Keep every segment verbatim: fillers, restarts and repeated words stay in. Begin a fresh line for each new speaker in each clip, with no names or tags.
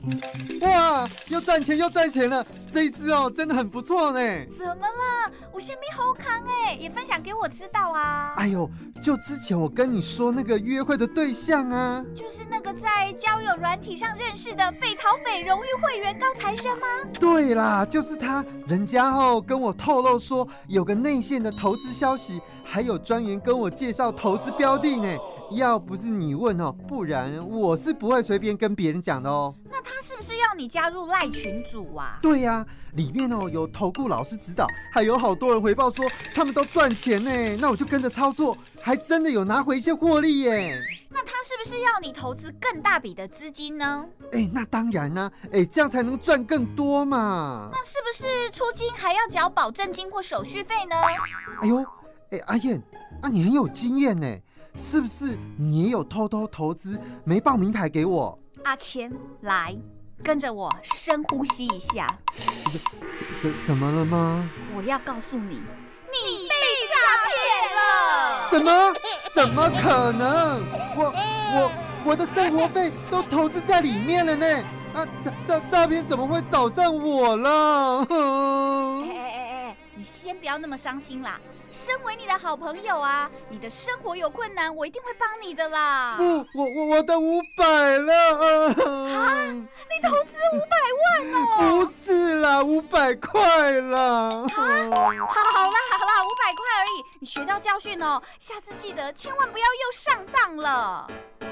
哇，又赚钱又赚钱了！这一支哦，真的很不错呢。
怎么了？我先没好康哎，也分享给我知道啊。
哎呦，就之前我跟你说那个约会的对象啊，
就是那个在交友软体上认识的北桃北荣誉会员高材生吗？
对啦，就是他。人家哦跟我透露说，有个内线的投资消息，还有专员跟我介绍投资标的呢。要不是你问哦，不然我是不会随便跟别人讲的哦。
那他是不是要你加入赖群组啊？
对呀、啊，里面哦有投顾老师指导，还有好多人回报说他们都赚钱呢。那我就跟着操作，还真的有拿回一些获利耶。
那他是不是要你投资更大笔的资金呢？
哎，那当然啦、啊，哎，这样才能赚更多嘛。
那是不是出金还要缴保证金或手续费呢？
哎呦，哎阿燕，啊你很有经验呢。是不是你也有偷偷投资，没报名牌给我？
阿谦，来，跟着我深呼吸一下。
怎怎么了吗？
我要告诉你，你被诈骗了。
什么？怎么可能？我我我的生活费都投资在里面了呢。啊，诈诈骗怎么会找上我了？
哎哎哎哎，你先不要那么伤心啦。身为你的好朋友啊，你的生活有困难，我一定会帮你的啦。
不，我我我的五百了
啊！你投资五百万哦？
不是啦，五百块啦。
啊，好啦好啦，五百块而已，你学到教训哦，下次记得千万不要又上当了。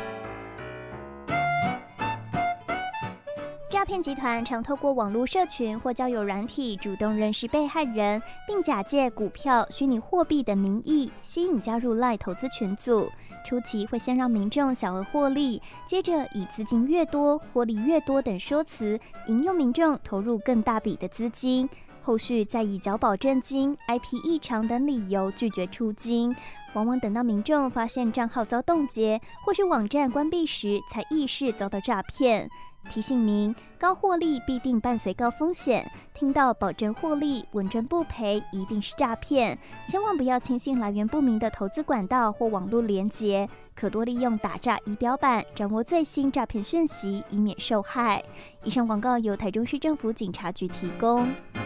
诈骗集团常透过网络社群或交友软体主动认识被害人，并假借股票、虚拟货币的名义吸引加入 LINE 投资群组。初期会先让民众小额获利，接着以资金越多、获利越多等说辞，引诱民众投入更大笔的资金。后续再以缴保证金、I P 异常等理由拒绝出金。往往等到民众发现账号遭冻结，或是网站关闭时，才意识遭到诈骗。提醒您，高获利必定伴随高风险，听到保证获利、稳赚不赔，一定是诈骗，千万不要轻信来源不明的投资管道或网络连结，可多利用打诈仪表板掌握最新诈骗讯息，以免受害。以上广告由台中市政府警察局提供。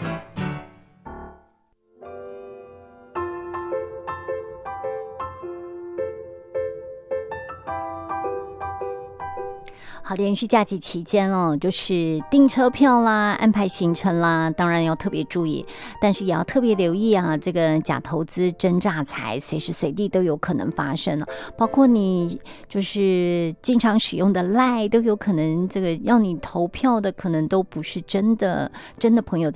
好，连续假期期间哦，就是订车票啦、安排行程啦，当然要特别注意，但是也要特别留意啊，这个假投资、真诈财，随时随地都有可能发生了。包括你就是经常使用的 LINE 都有可能，这个要你投票的可能都不是真的真的朋友。